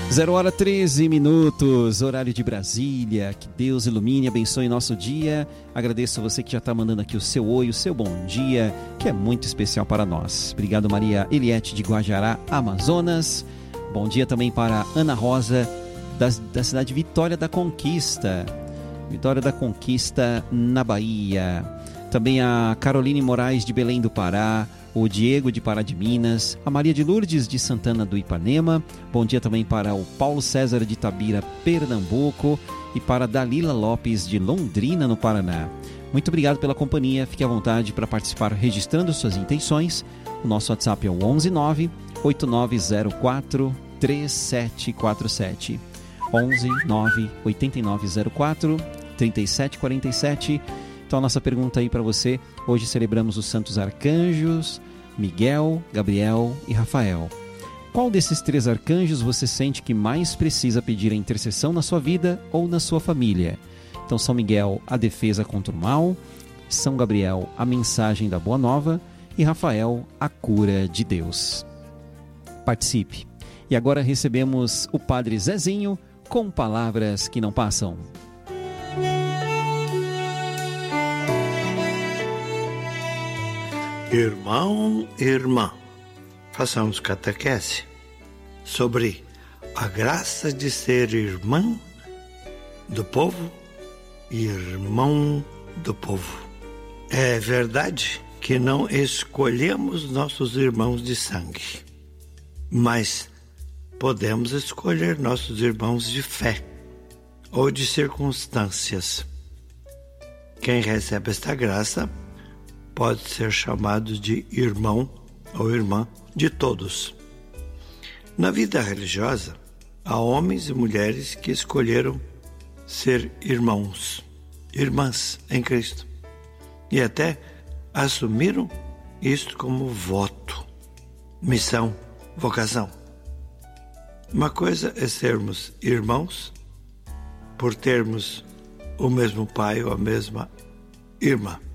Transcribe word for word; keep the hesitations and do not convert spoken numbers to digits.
Zero hora treze minutos, horário de Brasília. Que Deus ilumine e abençoe nosso dia. Agradeço a você que já está mandando aqui o seu oi, o seu bom dia, que é muito especial para nós. Obrigado, Maria Eliette de Guajará, Amazonas. Bom dia também para Ana Rosa, da, da cidade de Vitória da Conquista. Vitória da Conquista, na Bahia. Também a Caroline Moraes de Belém do Pará. O Diego de Pará de Minas, a Maria de Lourdes de Santana do Ipanema. Bom dia também para o Paulo César de Tabira, Pernambuco, e para Dalila Lopes de Londrina, no Paraná. Muito obrigado pela companhia. Fique à vontade para participar registrando suas intenções. O nosso WhatsApp é o onze nove oito nove zero quatro três sete quatro sete. onze nove oito nove zero quatro três sete quatro sete. Então a nossa pergunta aí para você: hoje celebramos os santos arcanjos Miguel, Gabriel e Rafael. Qual desses três arcanjos você sente que mais precisa pedir a intercessão na sua vida ou na sua família? Então, São Miguel, a defesa contra o mal; São Gabriel, a mensagem da boa nova; e Rafael, a cura de Deus. Participe. E agora recebemos o Padre Zezinho com palavras que não passam. Irmão e irmã, façamos catequese sobre a graça de ser irmã do povo e irmão do povo. É verdade que não escolhemos nossos irmãos de sangue, mas podemos escolher nossos irmãos de fé ou de circunstâncias. Quem recebe esta graça pode ser chamado de irmão ou irmã de todos. Na vida religiosa, há homens e mulheres que escolheram ser irmãos, irmãs em Cristo, e até assumiram isto como voto, missão, vocação. Uma coisa é sermos irmãos por termos o mesmo pai ou a mesma irmã.